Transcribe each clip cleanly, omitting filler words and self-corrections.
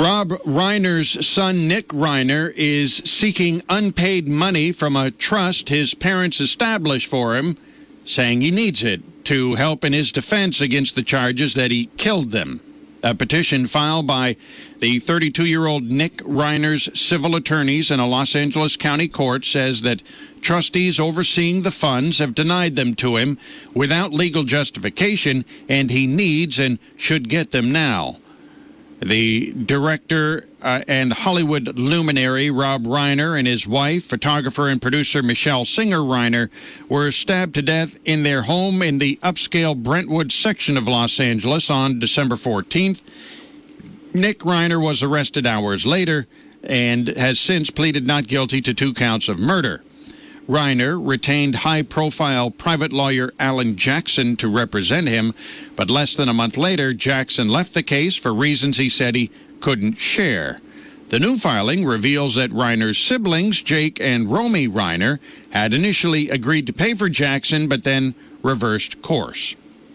Rob Reiner's son, Nick Reiner, is seeking unpaid money from a trust his parents established for him, saying he needs it to help in his defense against the charges that he killed them. A petition filed by the 32-year-old Nick Reiner's civil attorneys in a Los Angeles County court says that trustees overseeing the funds have denied them to him without legal justification, and he needs and should get them now. The director and Hollywood luminary Rob Reiner and his wife, photographer and producer Michelle Singer Reiner, were stabbed to death in their home in the upscale Brentwood section of Los Angeles on December 14th. Nick Reiner was arrested hours later and has since pleaded not guilty to 2 counts of murder. Reiner retained high-profile private lawyer Alan Jackson to represent him, but less than a month later, Jackson left the case for reasons he said he couldn't share. The new filing reveals that Reiner's siblings, Jake and Romy Reiner, had initially agreed to pay for Jackson, but then reversed course.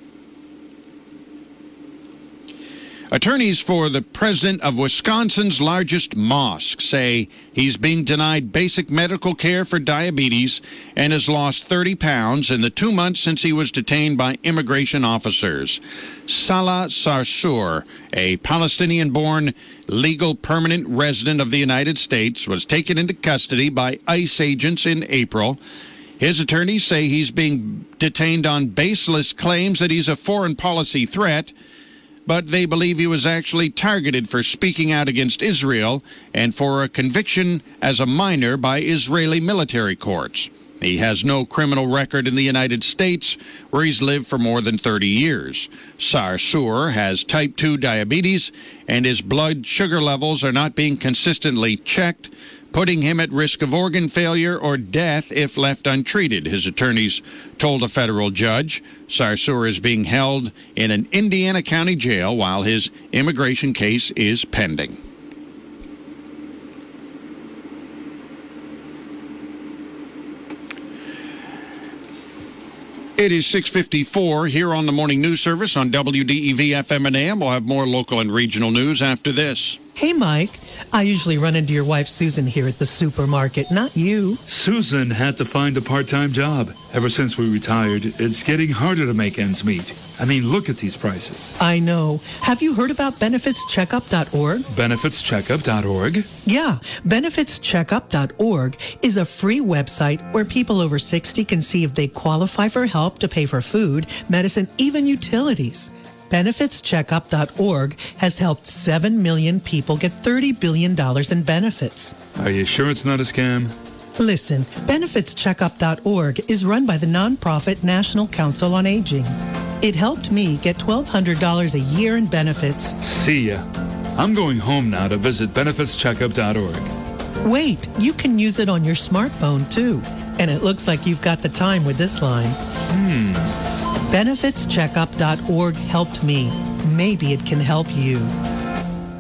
Attorneys for the president of Wisconsin's largest mosque say he's being denied basic medical care for diabetes and has lost 30 pounds in the 2 months since he was detained by immigration officers. Salah Sarsour, a Palestinian-born legal permanent resident of the United States, was taken into custody by ICE agents in April. His attorneys say he's being detained on baseless claims that he's a foreign policy threat, but they believe he was actually targeted for speaking out against Israel and for a conviction as a minor by Israeli military courts. He has no criminal record in the United States, where he's lived for more than 30 years. Sarsour has type 2 diabetes, and his blood sugar levels are not being consistently checked, putting him at risk of organ failure or death if left untreated, his attorneys told a federal judge. Sarsour is being held in an Indiana County jail while his immigration case is pending. It is 6:54 here on the Morning News Service on WDEV FM and AM. We'll have more local and regional news after this. Hey, Mike. I usually run into your wife, Susan, here at the supermarket, not you. Susan had to find a part-time job. Ever since we retired, it's getting harder to make ends meet. I mean, look at these prices. I know. Have you heard about benefitscheckup.org? Benefitscheckup.org? Yeah, benefitscheckup.org is a free website where people over 60 can see if they qualify for help to pay for food, medicine, even utilities. Benefitscheckup.org has helped 7 million people get $30 billion in benefits. Are you sure it's not a scam? Listen, benefitscheckup.org is run by the nonprofit National Council on Aging. It helped me get $1,200 a year in benefits. See ya. I'm going home now to visit benefitscheckup.org. Wait, you can use it on your smartphone too. And it looks like you've got the time with this line. Benefitscheckup.org helped me. Maybe it can help you.